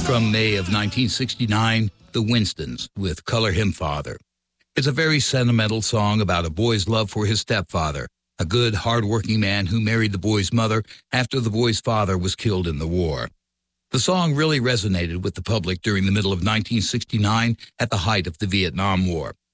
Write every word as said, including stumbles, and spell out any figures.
From May of nineteen sixty-nine, the Winstons with Color Him Father. It's a very sentimental song about a boy's love for his stepfather, a good, hard-working man who married the boy's mother after the boy's father was killed in the war. The song really resonated with the public during the middle of nineteen sixty-nine at the height of the Vietnam War.